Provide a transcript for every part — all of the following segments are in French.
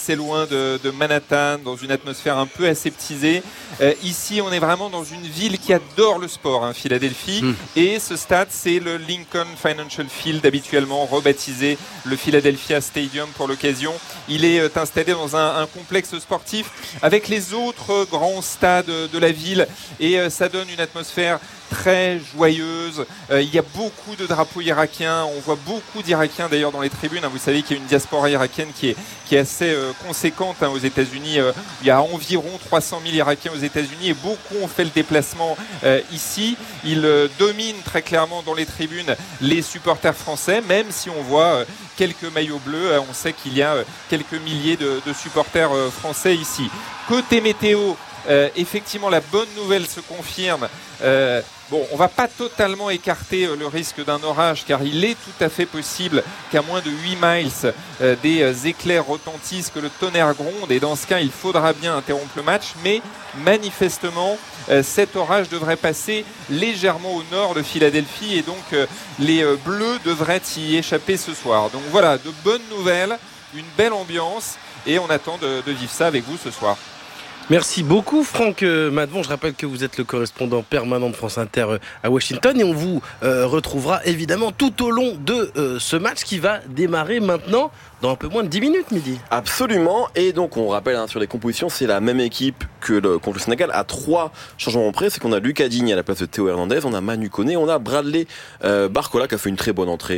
C'est loin de Manhattan, dans une atmosphère un peu aseptisée. Ici, on est vraiment dans une ville qui adore le sport, Philadelphie. Et ce stade, c'est le Lincoln Financial Field, habituellement rebaptisé le Philadelphia Stadium pour l'occasion. Il est installé dans un complexe sportif avec les autres grands stades de la ville. Et ça donne une atmosphère très joyeuse. Il y a beaucoup de drapeaux irakiens. On voit beaucoup d'Irakiens d'ailleurs dans les tribunes. Vous savez qu'il y a une diaspora irakienne qui est assez conséquente aux États-Unis. Il y a environ 300 000 Irakiens aux États-Unis et beaucoup ont fait le déplacement ici. Ils dominent très clairement dans les tribunes les supporters français, même si on voit quelques maillots bleus. On sait qu'il y a quelques milliers de supporters français ici. Côté météo, effectivement, la bonne nouvelle se confirme. On ne va pas totalement écarter le risque d'un orage, car il est tout à fait possible qu'à moins de 8 miles, des éclairs retentissent, que le tonnerre gronde, et dans ce cas, il faudra bien interrompre le match. Mais manifestement, cet orage devrait passer légèrement au nord de Philadelphie, et donc les Bleus devraient y échapper ce soir. Donc voilà, de bonnes nouvelles, une belle ambiance, et on attend de vivre ça avec vous ce soir. Merci beaucoup Franck Madvon. Je rappelle que vous êtes le correspondant permanent de France Inter à Washington et on vous retrouvera évidemment tout au long de ce match qui va démarrer maintenant dans un peu moins de 10 minutes, Midi. Absolument, et donc on rappelle sur les compositions, c'est la même équipe que contre le Sénégal à 3 changements près. C'est qu'on a Lucas Digne à la place de Théo Hernandez, on a Manu Koné, on a Bradley Barcola qui a fait une très bonne entrée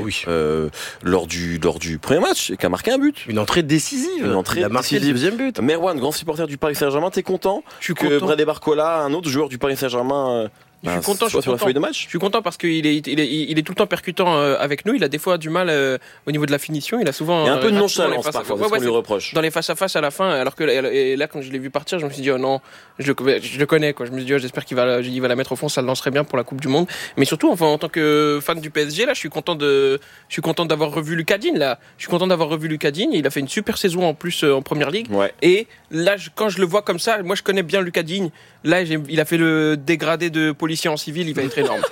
lors du premier match et qui a marqué un but. Une entrée décisive. Il a marqué le deuxième but. Merwan, grand supporter du Paris Saint-Germain, t'es content que Bradley Barcola, un autre joueur du Paris Saint-Germain, je suis content, sur la feuille de match. Je suis content parce qu'il est tout le temps percutant avec nous. Il a des fois du mal au niveau de la finition. Il a souvent. Il y a un peu de nonchalance parfois, c'est ce qu'on lui reproche. Dans les face-à-face à la fin, alors que là, quand je l'ai vu partir, je me suis dit, oh non, je le connais, quoi. Je me suis dit, j'espère qu'il va la mettre au fond, ça le lancerait bien pour la Coupe du Monde. Mais surtout, en tant que fan du PSG, là, je suis content d'avoir revu Lucas Digne, là. Je suis content d'avoir revu Lucas Digne. Il a fait une super saison en plus en Première Ligue. Ouais. Et là, quand je le vois comme ça, moi, je connais bien Lucas Digne. Là, il a fait le dégradé de policier en civil, il va être énorme.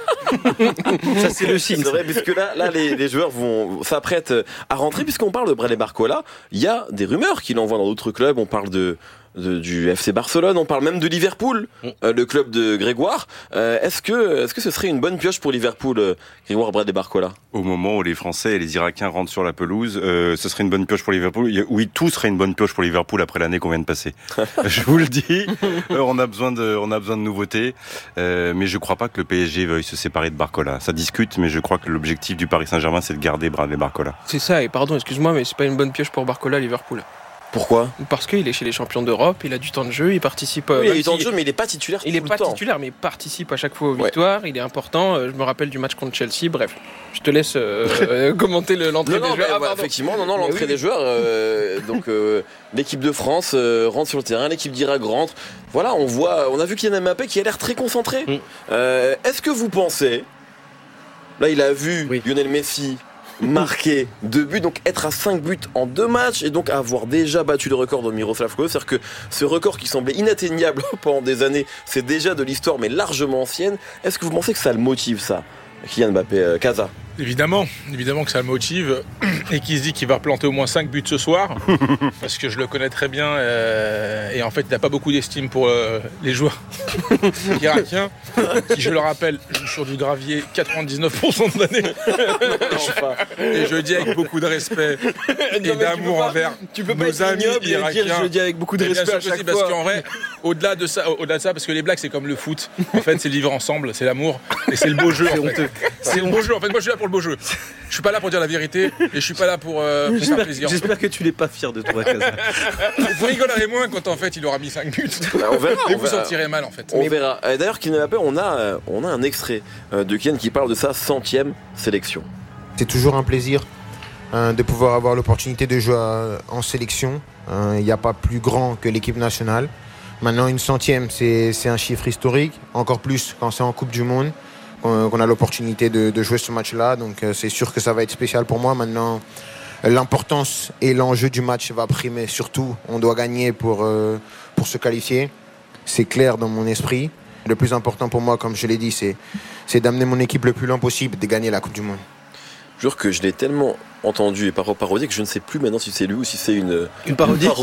Ça, c'est le signe. C'est vrai, puisque là les joueurs s'apprêtent à rentrer, puisqu'on parle de Bradley Barcola. Il y a des rumeurs qu'il envoie dans d'autres clubs. On parle du FC Barcelone, on parle même de Liverpool, le club de Grégoire. Est-ce que ce serait une bonne pioche pour Liverpool, Grégoire Bradley Barcola ? Au moment où les Français et les Irakiens rentrent sur la pelouse, ce serait une bonne pioche pour Liverpool. Oui, tout serait une bonne pioche pour Liverpool après l'année qu'on vient de passer. Je vous le dis, on a besoin de nouveautés, mais je crois pas que le PSG veuille se séparer de Barcola. Ça discute, mais je crois que l'objectif du Paris Saint-Germain, c'est de garder Bradley Barcola. C'est ça, et pardon, excuse-moi, mais c'est pas une bonne pioche pour Barcola à Liverpool. Pourquoi ? Parce qu'il est chez les champions d'Europe, il a du temps de jeu, il participe. Oui, il a du temps de jeu, mais il n'est pas titulaire. Il n'est pas titulaire, mais il participe à chaque fois aux victoires. Il est important. Je me rappelle du match contre Chelsea. Bref, je te laisse commenter l'entrée des joueurs. Effectivement, l'entrée des joueurs. Donc, l'équipe de France rentre sur le terrain, l'équipe d'Irak rentre. Voilà, on a vu Kylian Mbappé qui a l'air très concentré. Est-ce que vous pensez, là, il a vu Lionel Messi marquer 2 buts, donc être à 5 buts en 2 matchs et donc avoir déjà battu le record de Miroslav Klose, c'est-à-dire que ce record qui semblait inatteignable pendant des années, c'est déjà de l'histoire mais largement ancienne. Est-ce que vous pensez que ça le motive, ça, Kylian Mbappé, Casa ? Évidemment que ça le motive et qu'il se dit qu'il va replanter au moins 5 buts ce soir parce que je le connais très bien et en fait il n'a pas beaucoup d'estime pour les joueurs irakiens qui, je le rappelle, jouent sur du gravier 99% de l'année. Et je le dis avec beaucoup de respect et d'amour envers nos amis irakiens. Je le dis avec beaucoup de respect à chaque fois. Parce qu'en vrai, au-delà de ça, parce que les blagues c'est comme le foot, en fait c'est le vivre ensemble, c'est l'amour et c'est le beau jeu. C'est le beau jeu, en fait moi je suis là pour le beau jeu. Je suis pas là pour dire la vérité et je suis pas là pour faire plaisir. J'espère que tu n'es pas fier de toi, Casa. Vous rigolerez moins quand en fait il aura mis 5 buts. On verra. Et vous sentirez mal en fait. On verra. D'ailleurs, Kylian Mbappé, on a un extrait de Kylian qui parle de sa 100e sélection. C'est toujours un plaisir de pouvoir avoir l'opportunité de jouer en sélection. Il n'y a pas plus grand que l'équipe nationale. Maintenant, une 100e, c'est un chiffre historique, encore plus quand c'est en Coupe du Monde, qu'on a l'opportunité de jouer ce match-là. Donc c'est sûr que ça va être spécial pour moi. Maintenant, l'importance et l'enjeu du match va primer. Surtout, on doit gagner pour se qualifier. C'est clair dans mon esprit. Le plus important pour moi, comme je l'ai dit, c'est d'amener mon équipe le plus loin possible, de gagner la Coupe du Monde. Je jure que je l'ai tellement entendu et parodié que je ne sais plus maintenant si c'est lui ou si c'est une parodie.